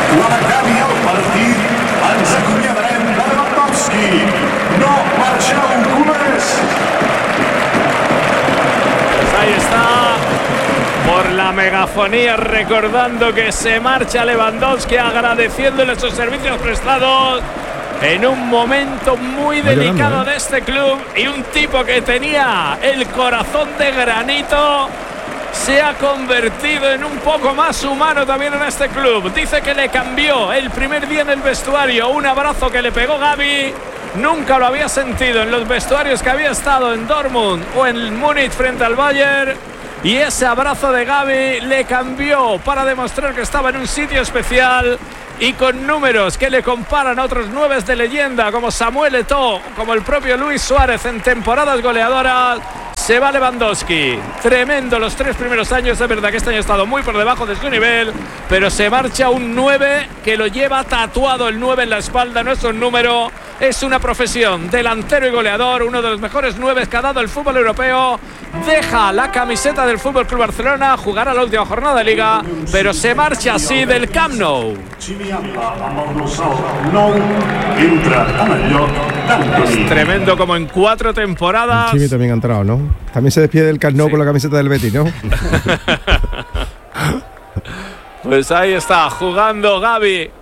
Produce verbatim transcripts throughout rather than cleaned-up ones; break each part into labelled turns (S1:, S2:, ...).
S1: La canvi el partit, ens acomiadarem de Lewandowski. No marxeu, culers.
S2: Pues ahí está, por la megafonía, recordando que se marcha Lewandowski, agradeciéndole sus servicios prestados en un momento muy delicado de este club, y un tipo que tenía el corazón de granito se ha convertido en un poco más humano también en este club. Dice que le cambió el primer día en el vestuario, un abrazo que le pegó Gavi. Nunca lo había sentido en los vestuarios que había estado en Dortmund o en Múnich frente al Bayern, y ese abrazo de Gavi le cambió para demostrar que estaba en un sitio especial, y con números que le comparan a otros nueves de leyenda como Samuel Eto'o, como el propio Luis Suárez en temporadas goleadoras. Se va Lewandowski. Tremendo los tres primeros años. Es verdad que este año ha estado muy por debajo de su nivel, pero se marcha un nueve que lo lleva tatuado, el nueve en la espalda. No es un número, es una profesión. Delantero y goleador, uno de los mejores nueve que ha dado el fútbol europeo. Deja la camiseta del Fútbol Club Barcelona, jugará la última jornada de Liga, pero se marcha así del Camp Nou. Es tremendo como en cuatro temporadas.
S3: Chimi también ha entrado, ¿no? También se despide del Camp Nou, sí, con la camiseta del Betis, ¿no?
S2: Pues ahí está, jugando Gavi.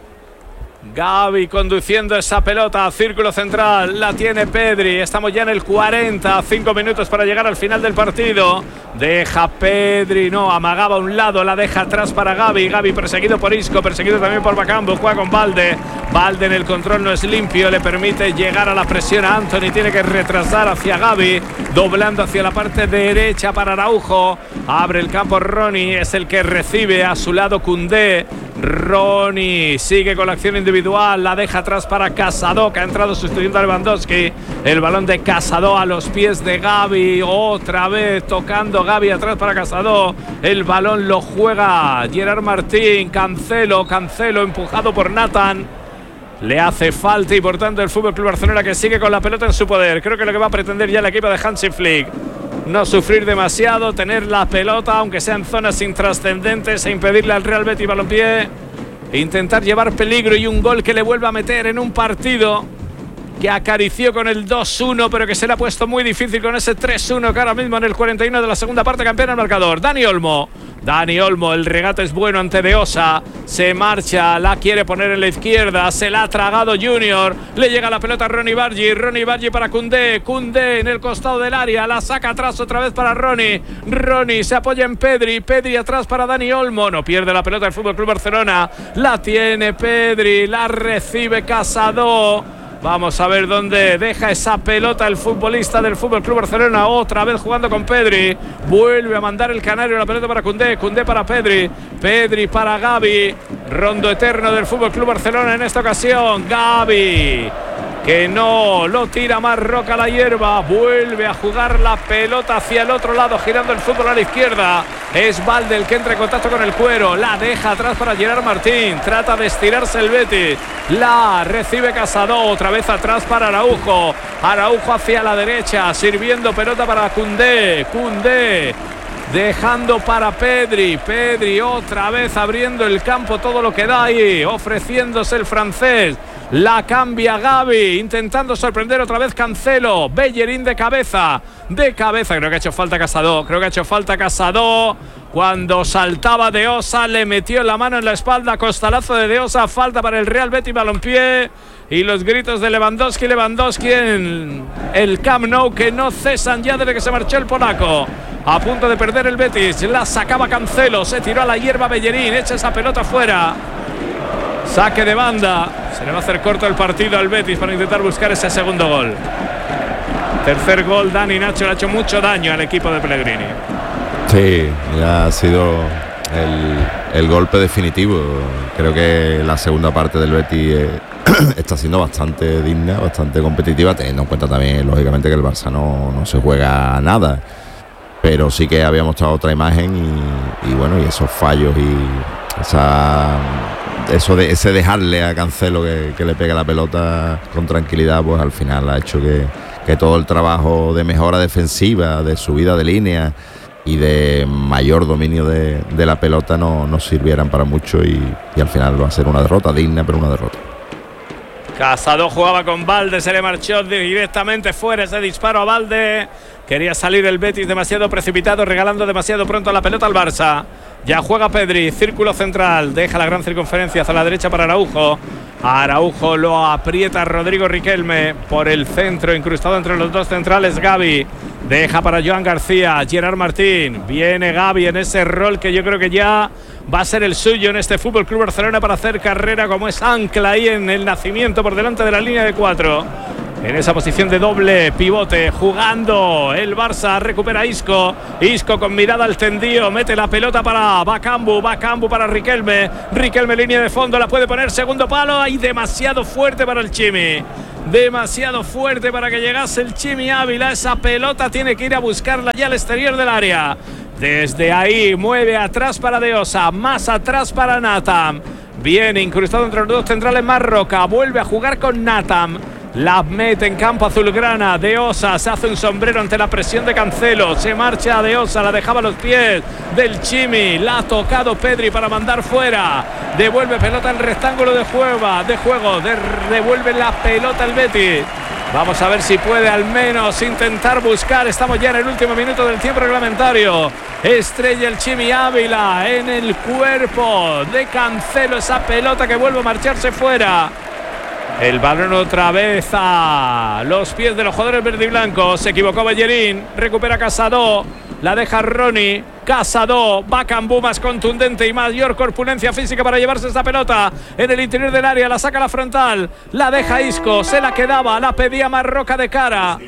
S2: Gavi conduciendo esa pelota a círculo central, la tiene Pedri. Estamos ya en el cuarenta, cinco minutos para llegar al final del partido. Deja Pedri, no, amagaba a un lado, la deja atrás para Gavi. Gavi perseguido por Isco, perseguido también por Bakambu, juega con Balde. Balde en el control no es limpio, le permite llegar a la presión a Anthony, tiene que retrasar hacia Gavi, doblando hacia la parte derecha para Araujo. Abre el campo Ronny, es el que recibe, a su lado Koundé. Ronny sigue con la acción individual, la deja atrás para Casado, que ha entrado sustituyendo a Lewandowski. El balón de Casado a los pies de Gavi, otra vez tocando Gavi atrás para Casado. El balón lo juega Gerard Martín. Cancelo, Cancelo empujado por Nathan. Le hace falta, y por tanto el Fútbol Club Barcelona, que sigue con la pelota en su poder. Creo que lo que va a pretender ya el equipo de Hansi Flick, no sufrir demasiado, tener la pelota, aunque sean zonas intrascendentes, e impedirle al Real Betis Balompié, intentar llevar peligro y un gol que le vuelva a meter en un partido que acarició con el dos uno, pero que se le ha puesto muy difícil con ese tres uno que ahora mismo en el cuarenta y uno de la segunda parte campeona el marcador. Dani Olmo. Dani Olmo, el regate es bueno ante De Osa, se marcha, la quiere poner en la izquierda, se la ha tragado Junior, le llega la pelota a Ronny Bargi, Ronny Bargi para Koundé, Koundé en el costado del área, la saca atrás otra vez para Ronny, Ronny se apoya en Pedri, Pedri atrás para Dani Olmo, no pierde la pelota el Fútbol Club Barcelona, la tiene Pedri, la recibe Casado. Vamos a ver dónde deja esa pelota el futbolista del Fútbol Club Barcelona, otra vez jugando con Pedri. Vuelve a mandar el canario la pelota para Koundé, Koundé para Pedri, Pedri para Gavi. Rondo eterno del Fútbol Club Barcelona en esta ocasión. Gavi, que no lo tira más Roca a la hierba, vuelve a jugar la pelota hacia el otro lado, girando el fútbol a la izquierda. Es Balde el que entra en contacto con el cuero, la deja atrás para Gerard Martín, trata de estirarse el Betis, la recibe Casado, otra vez atrás para Araujo, Araujo hacia la derecha, sirviendo pelota para Koundé, Koundé dejando para Pedri, Pedri otra vez abriendo el campo todo lo que da ahí, ofreciéndose el francés. La cambia Gavi, intentando sorprender otra vez Cancelo. Bellerín de cabeza, de cabeza. Creo que ha hecho falta Casado, creo que ha hecho falta Casado. Cuando saltaba De Osa, le metió la mano en la espalda, costalazo de De Osa, falta para el Real Betis Balompié. Y los gritos de Lewandowski, Lewandowski en el Camp Nou, que no cesan ya desde que se marchó el polaco. A punto de perder el Betis, la sacaba Cancelo, se tiró a la hierba Bellerín, echa esa pelota fuera. Saque de banda, se le va a hacer corto el partido al Betis para intentar buscar ese segundo gol. Tercer gol, Dani Nacho, le ha hecho mucho daño al equipo de Pellegrini.
S4: Sí, ya ha sido el, el golpe definitivo. Creo que la segunda parte del Betis eh, está siendo bastante digna, bastante competitiva, teniendo en cuenta también, lógicamente, que el Barça no, no se juega nada. Pero sí que había mostrado otra imagen y, y bueno, y esos fallos y esa... Eso de ese dejarle a Cancelo que, que le pegue la pelota con tranquilidad, pues al final ha hecho que, que todo el trabajo de mejora defensiva, de subida de línea y de mayor dominio de, de la pelota no, no sirvieran para mucho y, y al final va a ser una derrota digna, pero una derrota.
S2: Casado jugaba con Valde, se le marchó directamente fuera ese disparo a Valde. Quería salir el Betis demasiado precipitado, regalando demasiado pronto la pelota al Barça. Ya juega Pedri, círculo central, deja la gran circunferencia hacia la derecha para Araujo. Araujo lo aprieta Rodrigo Riquelme por el centro, incrustado entre los dos centrales Gavi. Deja para Joan García, Gerard Martín. Viene Gavi en ese rol que yo creo que ya va a ser el suyo en este F C Barcelona para hacer carrera como es ancla ahí en el nacimiento por delante de la línea de cuatro. En esa posición de doble pivote, jugando el Barça, recupera Isco. Isco con mirada al tendido, mete la pelota para Bakambu, Bakambu para Riquelme. Riquelme línea de fondo, la puede poner segundo palo. Ahí demasiado fuerte para el Chimi. Demasiado fuerte para que llegase el Chimi Ávila. Esa pelota tiene que ir a buscarla ya al exterior del área. Desde ahí mueve atrás para De Osa, más atrás para Natam. Viene incrustado entre los dos centrales Marroca, vuelve a jugar con Natam. La mete en campo azulgrana. De Osa se hace un sombrero ante la presión de Cancelo. Se marcha De Osa, la dejaba a los pies del Chimi. La ha tocado Pedri para mandar fuera. Devuelve pelota al rectángulo de juego. De juego. De, devuelve la pelota al Betis. Vamos a ver si puede al menos intentar buscar. Estamos ya en el último minuto del tiempo reglamentario. Estrella el Chimi Ávila en el cuerpo de Cancelo. Esa pelota que vuelve a marcharse fuera. El balón otra vez a los pies de los jugadores verde y blancos. Se equivocó Bellerín. Recupera Casado. La deja Ronnie. Casado, Bakambu más contundente y mayor corpulencia física para llevarse esta pelota en el interior del área. La saca a la frontal. La deja Isco. Se la quedaba. La pedía Marroca de cara.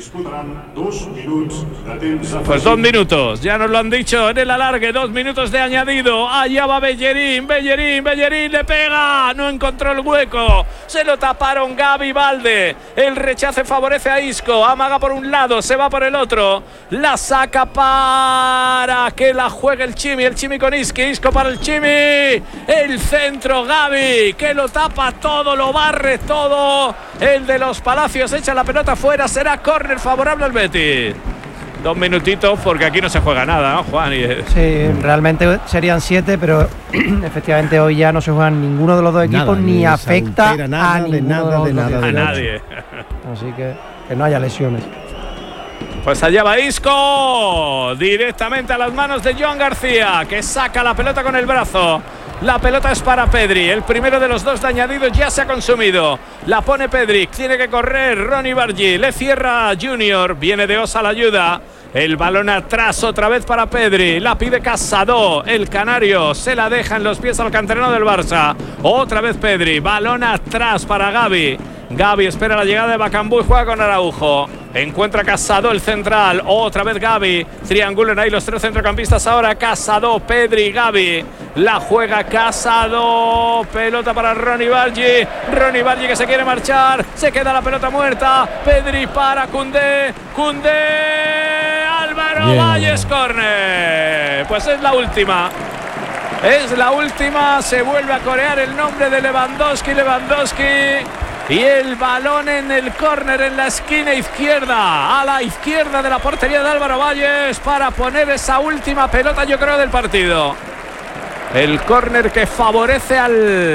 S2: Pues dos minutos. Ya nos lo han dicho en el alargue. Dos minutos de añadido. Allá va Bellerín. Bellerín. Bellerín le pega. No encontró el hueco. Se lo taparon Gavi y Valde. El rechace favorece a Isco. Amaga por un lado. Se va por el otro. La saca para que la juega el Chimi, el Chimi con Isco, Isco para el Chimi, el centro Gavi, que lo tapa todo, lo barre todo, el de los Palacios echa la pelota fuera, será córner favorable al Betis. Dos minutitos porque aquí no se juega nada, ¿no, Juan?
S5: Sí, realmente serían siete, pero efectivamente hoy ya no se juegan ninguno de los dos equipos, nada, ni, ni afecta nada, a ninguno de, nada, de,
S3: nada,
S5: de
S2: a nadie.
S5: Así que que no haya lesiones.
S2: Pues allá va Isco, directamente a las manos de Joan García, que saca la pelota con el brazo. La pelota es para Pedri, el primero de los dos de añadidos ya se ha consumido. La pone Pedri, tiene que correr Ronnie Bargi, le cierra Junior, viene De Osa a la ayuda. El balón atrás otra vez para Pedri, la pide Casado, el canario se la deja en los pies al canterano del Barça. Otra vez Pedri, balón atrás para Gavi. Gavi espera la llegada de Bakambu y juega con Araujo. Encuentra Casado el central. Otra vez Gavi. Triangulan ahí los tres centrocampistas ahora. Casado, Pedri, Gavi. La juega Casado. Pelota para Ronnie Bargi. Ronnie Bargi que se quiere marchar. Se queda la pelota muerta. Pedri para Koundé. Koundé. Álvaro Bien. Valles, córner. Pues es la última. Es la última. Se vuelve a corear el nombre de Lewandowski. Lewandowski. Y el balón en el córner en la esquina izquierda, a la izquierda de la portería de Álvaro Valles para poner esa última pelota, yo creo, del partido. El córner que favorece al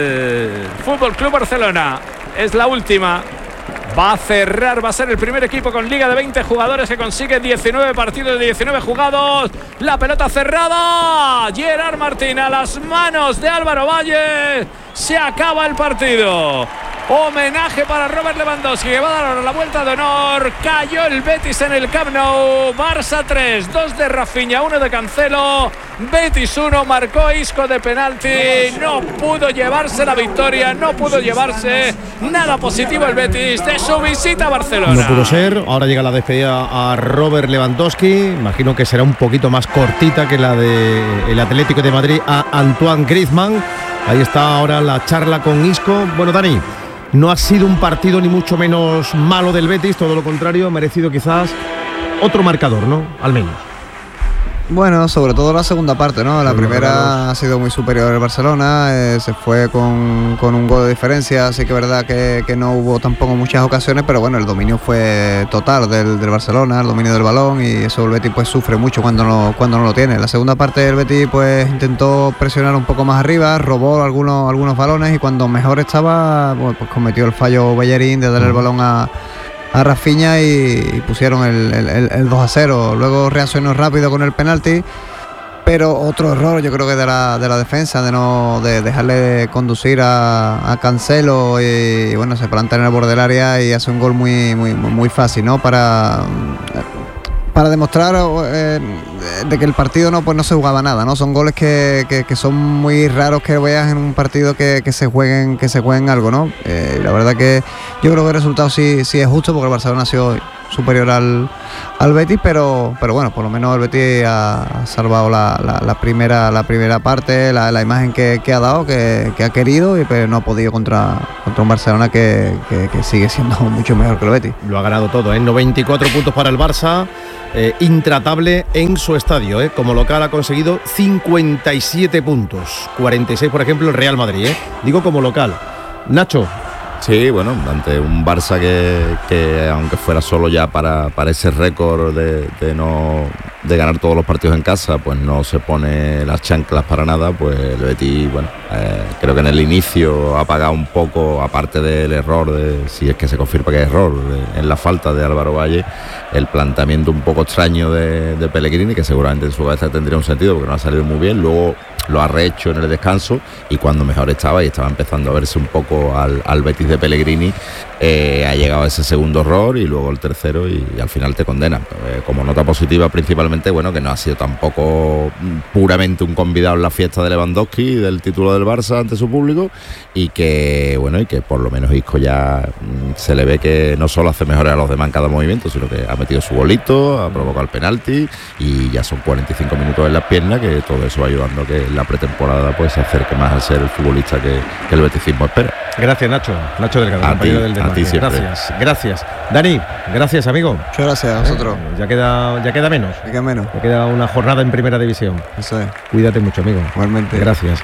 S2: F C Barcelona. Es la última. Va a cerrar, va a ser el primer equipo con liga de veinte jugadores que consigue diecinueve partidos de diecinueve jugados. La pelota cerrada. Gerard Martín a las manos de Álvaro Valles. Se acaba el partido. Homenaje para Robert Lewandowski, que va a dar ahora la vuelta de honor. Cayó el Betis en el Camp Nou. Barça tres, dos de Rafinha, uno de Cancelo. Betis uno, marcó Isco de penalti. No pudo llevarse la victoria, no pudo llevarse nada positivo el Betis de su visita a Barcelona.
S6: No pudo ser. Ahora llega la despedida a Robert Lewandowski. Imagino que será un poquito más cortita que la del Atlético de Madrid a Antoine Griezmann. Ahí está ahora la charla con Isco. Bueno, Dani, no ha sido un partido ni mucho menos malo del Betis, todo lo contrario, ha merecido quizás otro marcador, ¿no? Al menos.
S7: Bueno, sobre todo la segunda parte, ¿no? La
S3: Bueno,
S7: primera
S3: claro.
S7: ha sido muy superior el Barcelona, eh, se fue con, con un gol de diferencia, así que es verdad que, que no hubo tampoco muchas ocasiones, pero bueno, el dominio fue total del, del Barcelona, el dominio del balón, y eso el Betis pues sufre mucho cuando no, cuando no lo tiene. La segunda parte el Betis pues intentó presionar un poco más arriba, robó algunos, algunos balones, y cuando mejor estaba, bueno, pues cometió el fallo Bellerín de darle el balón a a Rafinha y, y pusieron el, el, el dos a cero. Luego reaccionó rápido con el penalti, pero otro error yo creo que de la, de la defensa, de no de dejarle conducir a, a Cancelo, y, y bueno, se planta en el borde del área y hace un gol muy muy muy fácil, ¿no? Para para demostrar eh, de que el partido no pues no se jugaba nada, ¿no? Son goles que, que, que son muy raros que veas en un partido que, que se jueguen que se jueguen algo, ¿no? Eh, la verdad que yo creo que el resultado sí, sí es justo, porque el Barcelona ha sido superior al, al Betis, pero pero bueno, por lo menos el Betis ha salvado la, la, la primera la primera parte, la, la imagen que, que ha dado, que, que ha querido, y pero no ha podido contra, contra un Barcelona que, que, que sigue siendo mucho mejor que el Betis.
S6: Lo ha ganado todo, ¿eh? noventa y cuatro puntos para el Barça, eh, intratable en su estadio, ¿eh? Como local ha conseguido cincuenta y siete puntos, cuarenta y seis por ejemplo el Real Madrid, ¿eh? Digo como local. Nacho.
S4: Sí, bueno, ante un Barça que, que aunque fuera solo ya para, para ese récord de, de no de ganar todos los partidos en casa, pues no se pone las chanclas para nada, pues el Betis, bueno, eh, creo que en el inicio ha pagado un poco, aparte del error, de, si es que se confirma que es error, de, en la falta de Álvaro Valle, el planteamiento un poco extraño de, de Pellegrini, que seguramente en su cabeza tendría un sentido porque no ha salido muy bien, luego lo ha rehecho en el descanso, y cuando mejor estaba y estaba empezando a verse un poco al, al Betis de Pellegrini, eh, ha llegado a ese segundo error y luego el tercero, y, y al final te condenan. Eh, como nota positiva principalmente, bueno, que no ha sido tampoco puramente un convidado en la fiesta de Lewandowski del título del Barça ante su público, y que bueno, y que por lo menos Isco ya mm, se le ve que no solo hace mejores a los demás en cada movimiento, sino que ha metido su golito, ha provocado el penalti, y ya son cuarenta y cinco minutos en las piernas, que todo eso va ayudando a que la pretemporada pues se acerque más a ser el futbolista que, que el beticismo espera.
S6: Gracias, Nacho. Nacho Delgado,
S4: A
S6: compañero
S4: ti,
S6: del
S4: a
S6: Desmarque.
S4: ti siempre.
S6: Gracias, gracias. Dani, gracias, amigo.
S7: Muchas gracias a vosotros.
S6: Eh, ya queda, ya queda menos.
S7: ¿Y qué menos?
S6: Ya queda una jornada en primera división.
S7: Eso es.
S6: Cuídate mucho, amigo.
S7: Igualmente.
S6: Gracias.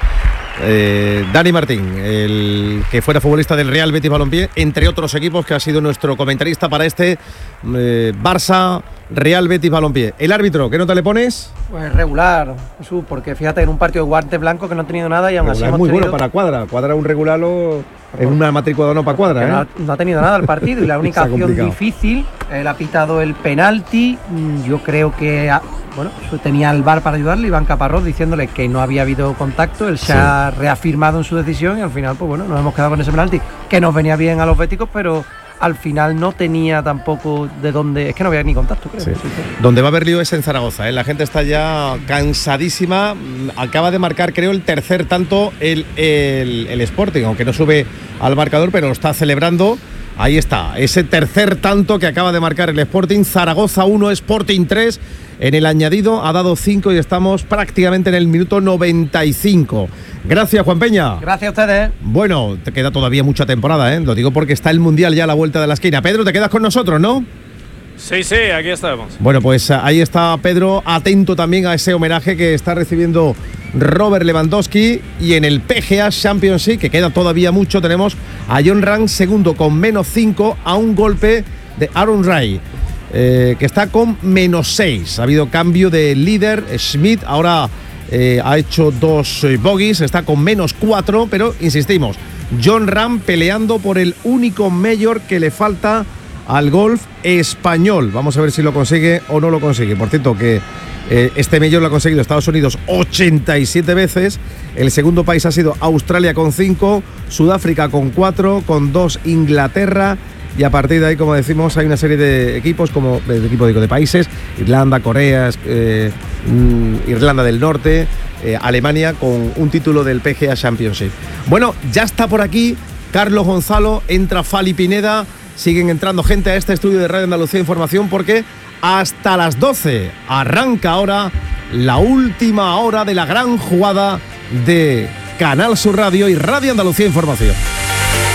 S6: Eh, Dani Martín, el que fuera futbolista del Real Betis Balompié, entre otros equipos, que ha sido nuestro comentarista para este eh, Barça Real Betis Balompié. El árbitro, ¿qué nota le pones?
S5: Pues regular, Jesús, porque fíjate, en un partido de guante blanco que no ha tenido nada y aún así
S6: Es
S5: hemos
S6: muy
S5: tenido,
S6: bueno para Cuadra. Cuadra un regular lo, es una matrícula de no para
S5: que
S6: Cuadra,
S5: no,
S6: ¿eh?
S5: ha, no ha tenido nada el partido, y la única
S6: Está
S5: acción
S6: complicado.
S5: difícil, él ha pitado el penalti. mm, Yo creo que ha- bueno, tenía el V A R para ayudarle, Iván Caparrós, diciéndole que no había habido contacto. Él se
S4: Sí.
S5: ha reafirmado en su decisión, y al final, pues bueno, nos hemos quedado con ese penalti, que nos venía bien a los béticos, pero al final no tenía tampoco de dónde, es que no había ni contacto, creo.
S6: Sí.
S5: Sí, sí.
S6: Donde va a haber lío es en Zaragoza, ¿eh? La gente está ya cansadísima. Mm, Acaba de marcar, creo, el tercer tanto el, el, el Sporting, aunque no sube al marcador, pero lo está celebrando. Ahí está, ese tercer tanto que acaba de marcar el Sporting. Zaragoza uno, Sporting tres. En el añadido ha dado cinco y estamos prácticamente en el minuto noventa y cinco. Gracias, Juan Peña.
S5: Gracias a ustedes.
S6: Bueno, te queda todavía mucha temporada, ¿eh? Lo digo porque está el Mundial ya a la vuelta de la esquina. Pedro, te quedas con nosotros, ¿no?
S2: Sí, sí, aquí estamos.
S6: Bueno, pues ahí está Pedro, atento también a ese homenaje que está recibiendo Robert Lewandowski. Y en el P G A Championship, que queda todavía mucho, tenemos a John Ram segundo con menos cinco, a un golpe de Aaron Ray, eh, que está con menos seis. Ha habido cambio de líder, Schmidt ahora eh, ha hecho dos eh, bogies, está con menos cuatro, pero insistimos, John Ram peleando por el único mayor que le falta al golf español. Vamos a ver si lo consigue o no lo consigue. Por cierto, que eh, este mayor lo ha conseguido Estados Unidos ochenta y siete veces. El segundo país ha sido Australia con cinco, Sudáfrica con cuatro, con dos Inglaterra. Y a partir de ahí, como decimos, hay una serie de equipos, como de equipo digo, de países, Irlanda, Corea, eh, mm, Irlanda del Norte, eh, Alemania, con un título del P G A Championship. Bueno, ya está por aquí Carlos Gonzalo, entra Fali Pineda, siguen entrando gente a este estudio de Radio Andalucía Información, porque hasta las doce arranca ahora la última hora de la gran jugada de Canal Sur Radio y Radio Andalucía Información.